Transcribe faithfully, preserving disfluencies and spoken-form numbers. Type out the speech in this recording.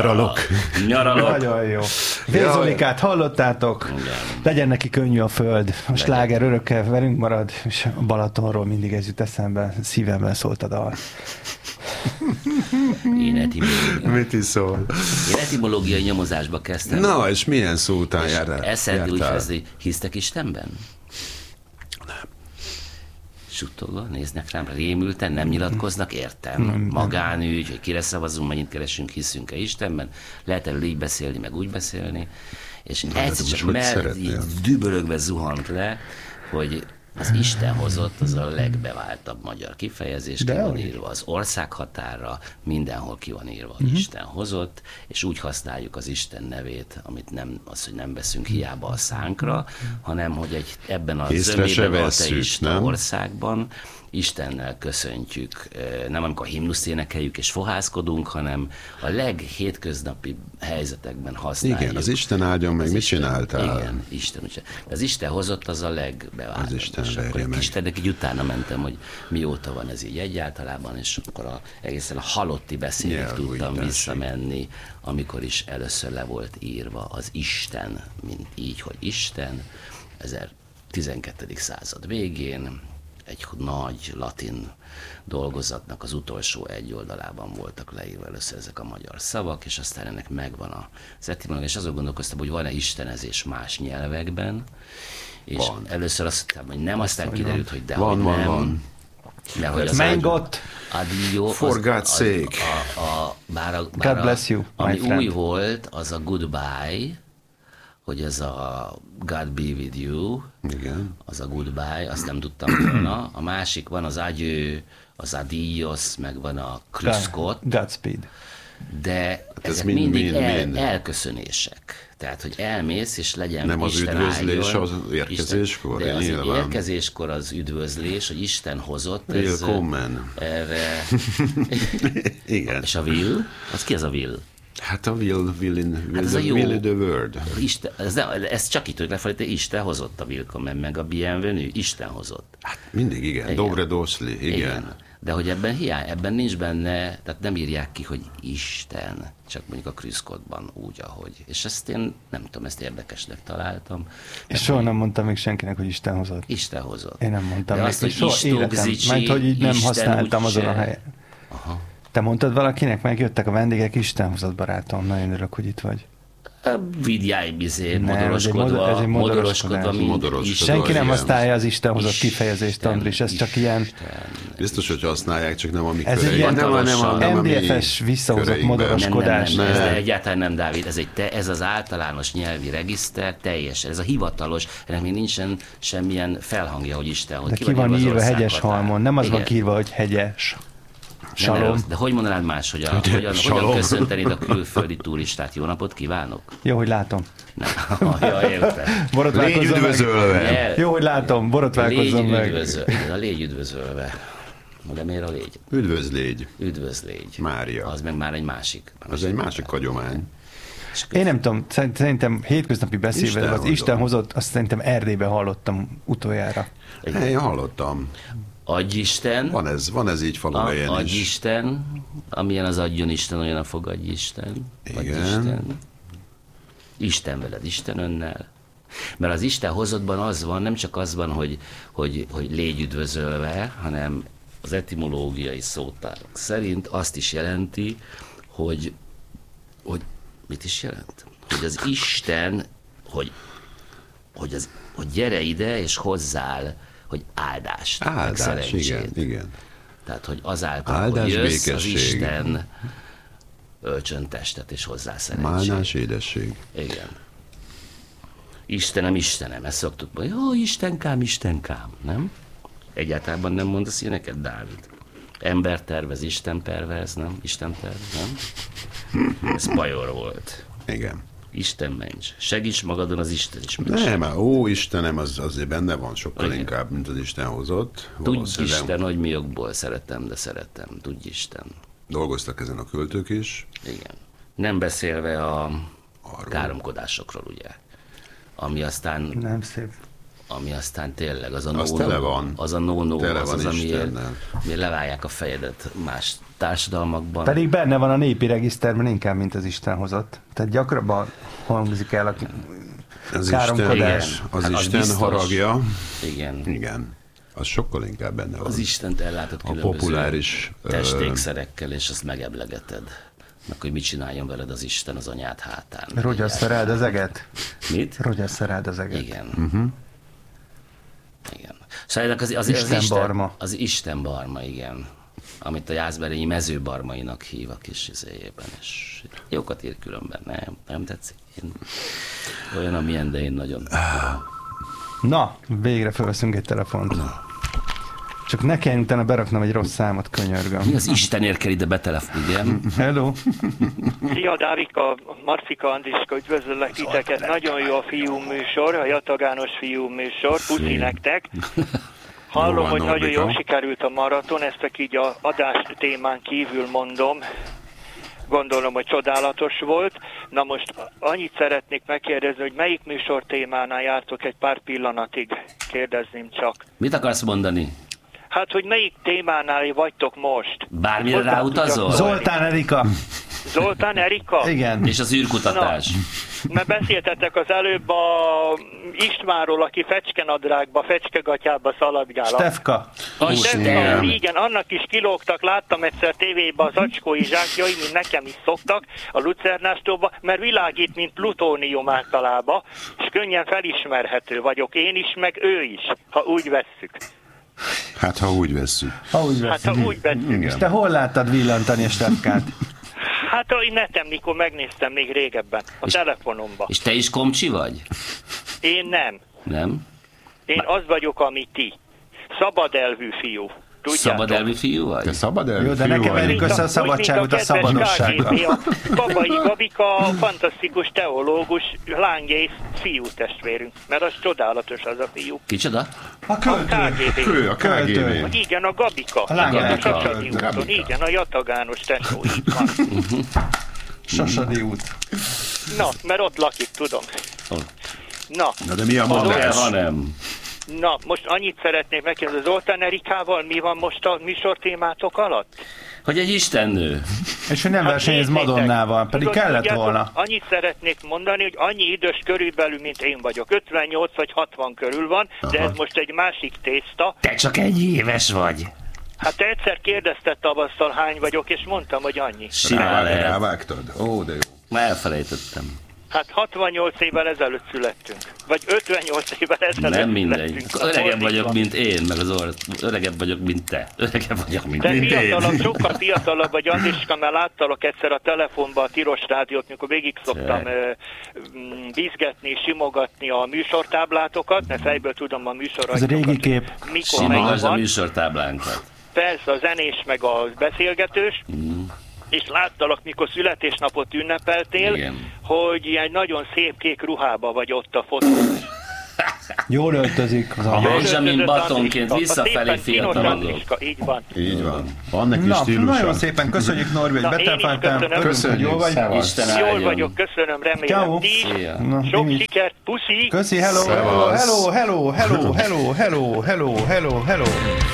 Nyaralok. Nyaralok. Nagyon jó. Vérzolikát hallottátok? Igen. Legyen neki könnyű a föld. A sláger örökkel velünk marad, és a Balatonról mindig ez jut eszembe. Szívemben szólt a dal. Én etimológia. Mit is szól? Én etimológiai nyomozásba kezdtem. Na, és milyen szó után és jártál? eszed úgy kezdi, hisztek Istenben? Nem. Suttogva, néznek rám, rémülten, nem nyilatkoznak, értem. Nem, Magánügy, hogy kire szavazunk, mennyit keresünk, hiszünk-e Istenben. Lehet erről így beszélni, meg úgy beszélni. És egyszer csak mert így dübörögve zuhant le, hogy az Isten hozott, az a legbeváltabb magyar kifejezés, ki van írva az ország határa, mindenhol ki van írva, uh-huh. Isten hozott, és úgy használjuk az Isten nevét, amit nem, az, hogy nem veszünk hiába a szánkra, hanem, hogy egy, ebben a zömében ateista országban Istennel köszöntjük, nem amikor a himnuszt énekeljük és fohászkodunk, hanem a leghétköznapi helyzetekben használjuk. Igen, az Isten áldjon meg, mit csináltál? Igen, Isten. Úgy, az Isten hozott, az a legbeváltabb. Az Isten verje meg. Istennek így utána mentem, hogy mióta van ez így egyáltalában, és akkor a, egészen a halotti beszédig yeah, tudtam visszamenni, amikor is először le volt írva az Isten, mint így, hogy Isten, ezertizenkettedik század végén, egy nagy latin dolgozatnak az utolsó egy oldalában voltak leírva először ezek a magyar szavak, és aztán ennek megvan az etimológia, és azon gondolkoztam, hogy van-e istenezés más nyelvekben, és van. Először azt mondtam, hogy nem, aztán azt kiderült, hogy de van, hogy van, nem. van. De hogy az Mengot! Adio, For az, God's sake. A, a, a, bár a, bár God bless you, ami my friend. új volt, az a goodbye, hogy ez a God be with you, igen. Az a goodbye, azt nem tudtam volna. A másik van az adieu, az adios, meg van a krüszkot. Godspeed. De hát ezek mind, mindig mind, el, mind. elköszönések. Tehát, hogy elmész, és legyen nem az Isten üdvözlés áldjon, az érkezéskor? Isten, de az nyilván. érkezéskor az üdvözlés, hogy Isten hozott. Willkommen. Erre. Igen. És a will? Az ki az a will? Hát a will, will, in, will, hát ez a jó, will the word. Isten, ez, nem, ez csak itt, hogy lefordítani, Isten hozott a willkommen, meg a bienvenue, Isten hozott. Hát mindig igen, igen. Dobre doszli, igen. igen. De hogy ebben hiány, ebben nincs benne, tehát nem írják ki, hogy Isten, csak mondjuk a krüszkodban úgy, ahogy. És ezt én nem tudom, ezt érdekesnek találtam. És soha nem mondtam még senkinek, hogy Isten hozott. Isten hozott. Én nem mondtam de még, azt, hogy soha életem, mert hogy így nem Isten használtam azon se. a helyen. Aha. Te mondtad valakinek, megjöttek a vendégek, Isten hozott, barátom, nagyon örök, hogy itt vagy. Vigyáj bizé, Nem, modoroskodva, ez egy modoroskodva, modoroskodva. Senki nem igen. használja az Isten hozott kifejezést, Andris, ez csak ilyen... Biztos, hogy használják, csak nem a mi Ez egy ilyen nem, nem, nem, nem em dé ef es visszahozott modoroskodás. Nem, nem, nem, ez egyáltalán nem, Dávid, ez, egy te, ez az általános nyelvi regiszter, teljesen, ez a hivatalos, ennek még nincsen semmilyen felhangja, hogy Isten, hogy de ki van írva hegyes halmon, nem az van írva, hogy hegyes. Nem, de hogy mondanád más, hogy a, hogyan, hogyan köszöntenéd a külföldi turistát? Jó napot kívánok? Jó, hogy látom. Nem. Ja, értem. Légy üdvözölve. Jó, hogy látom, borotválkozzon meg. Üdvözöl. Igen, a légy üdvözölve. De miért a légy? Üdvözlégy. Üdvözlégy. Mária. Az meg már egy másik. Az egy másik hagyomány. Én nem tudom, szerintem hétköznapi beszélve az Isten hozott, azt szerintem Erdélyben hallottam utoljára. Én hallottam. Adjisten. Van ez, van ez így faluhelyen is. Adjisten, amilyen az adjon Isten, olyan a fogadj Isten. Igen. Isten veled, Isten önnel. Mert az Isten hozottban az van, nem csak az van, hogy, hogy, hogy légy üdvözölve, hanem az etimológiai szótárok szerint azt is jelenti, hogy, hogy mit is jelent? Hogy az Isten, hogy, hogy, az, hogy gyere ide és hozzál, hogy áldást, áldás, meg igen, igen. Tehát, hogy azáltal, áldás, hogy jössz, békesség. Az Isten öltsön testet és hozzá szerencsét. Málnás édesség. Igen. Istenem, Istenem, ezt szoktuk mondani. Ó, Istenkám, Istenkám, nem? Egyáltalán nem mondasz ilyeneket, Dávid? Ember tervez, Isten pervez, nem? Isten tervez, nem? Ez bajor volt. Igen. Isten mencs. Segíts magadon, az Isten is mencs. Nem, ó, Istenem, az azért benne van sokkal igen. inkább, mint az Isten hozott. Tudj Isten, hogy mi jogból szeretem, de szeretem. Tudj Isten. Dolgoztak ezen a költők is. Igen. Nem beszélve a arról. káromkodásokról, ugye? Ami aztán... Nem szép. ami aztán tényleg az a Az no, tele van. az a no-no, Tele az van az, amiért, Istennel. amiért leválják a fejedet más társadalmakban. Pedig benne van a népi regiszterben inkább, mint az Isten hozott. Tehát gyakrabban hangzik el a Az káromkodás. Isten, az Hát az Isten biztos. haragja, Igen. igen, az sokkal inkább benne van. Az Istent ellátott A különböző populáris, ö, testékszerekkel, és azt megeblegeted. Meg hogy mit csináljon veled az Isten az anyád hátán. Rogyasszeráld az eget? Mit? Rogyasszeráld az eget. Igen. Uh-huh. Igen. Szóval az, az, az, Isten az Isten barma. Az Isten barma, igen. Amit a Jászberényi mezőbarmainak hív a kis izéjében, és jókat ír különben, nem, nem tetszik. Én, olyan, amilyen, de én nagyon... Na, végre felveszünk egy telefont. Csak ne kelljen utána beraknom egy rossz számot, könyörgöm. Mi az Istenért kell ide betelefon, igen? Hello. Szia, Dávika, Marcika, Andriska, üdvözöllek titeket. Nagyon jó a fiú műsor, a Jatagános fiú műsor. Puszi nektek. Hallom, Jó van, hogy nagyon Norbika. jól sikerült a maraton, ezt csak így a adás témán kívül mondom. Gondolom, hogy csodálatos volt. Na most annyit szeretnék megkérdezni, hogy melyik műsor témánál jártok egy pár pillanatig? Kérdezném csak. Mit akarsz mondani? Hát, hogy melyik témánál vagytok most? Bármire Hozzá ráutazol? tudjak szólni. Zoltán Erika. Zoltán Erika? Igen. És az űrkutatás? Mert beszéltetek az előbb a Istvánról, aki fecskenadrágba, fecskegatyába szaladgál. Stefka. A Stefka, Isten! igen, annak is kilógtak, láttam egyszer tévébe az acskói zsákjai, mint nekem is szoktak, a lucernástól, mert világít, mint plutónium általában, és könnyen felismerhető vagyok én is, meg ő is, ha úgy vesszük. Hát, ha úgy vesszük. Ha úgy Hát ha veszünk. úgy vesszük. És te hol láttad villantani a Stefkát? Hát a neten, mikor megnéztem még régebben, a És- telefonomba. És te is komcsi vagy? Én nem. Nem? Én az vagyok, ami ti. Szabad elvű fiú. Tudjátok? Szabad elvű fiú vagy? Te szabad elvű Jó, de ne fiú vagy? keverjük össze a Úgy, mint szabadságot a kedves szabadossággal. ká gé bé, A Babai Gabika, a fantasztikus teológus, lángyész fiú testvérünk, mert az csodálatos az a fiú. Kicsoda? A A költő. ká gé bé. Ő, a ká gé bé. Hogy igen, a Gabika. A lány- Igen, a Gabika. Sasadi úton. Gabika. Igen, a Jatagános tesó, így van. Sasadi út. Na, mert ott lakik, tudom. Na, Na, de mi a Az mondás? olyan- Ha nem. na, most annyit szeretnék megkérdezni, Zoltán Erikával mi van most a műsortémátok alatt? Hogy egy istennő. És hogy nem versenyez nézzétek, Madonnával, pedig tudod, kellett tudjátok, volna. Annyit szeretnék mondani, hogy annyi idős körülbelül, mint én vagyok. ötvennyolc vagy hatvan körül van, de Aha. ez most egy másik tészta. Te csak egy éves vagy. Hát te egyszer kérdezted tavasszal, hány vagyok, és mondtam, hogy annyi. Simán Rá, lehet. rávágtad? Ó, de jó. Már elfelejtettem. Hát hatvannyolc évvel ezelőtt születtünk. Vagy ötvennyolc évvel ezelőtt Nem mindegy. születtünk. Öregebb Fordítva. vagyok, mint én, meg az or... Öregebb vagyok, mint te. Öregebb vagyok, mint De én. fiatalabb, sokkal fiatalabb vagy, Andriska, mert láttalak egyszer a telefonban a Tilos Rádiót, mikor végig szoktam Cseh. ö, mm, bizgetni, simogatni a műsortáblátokat, mert fejből tudom a Ez a műsoraitokat. régi kép. Mikor Simogasd melyik a van. műsortáblánkat. Persze a zenés meg a beszélgetős, Mm. és láttalak, mikor születésnapot ünnepeltél, Igen. hogy ilyen nagyon szép kék ruhába vagy ott a fotón. Jól öltözik az A alma. Benjamin Öltözött Buttonként Andriska, a visszafelé szépen kínos fiatalodok. Andriska, így van. Így van. Van neki Na, stílusa. nagyon szépen köszönjük, Norbi, hogy Na, én is betelefonáltál. köszönöm. Örülünk, hogy Köszönjük, jól vagy. szevasz. Isten Jól áldjon. vagyok, köszönöm, remélem Ciao. ti is. Szia. Na, Sok én is. sikert, puszi! Köszi, hello, hello, Szevasz. hello, hello, hello, hello, hello, hello, hello.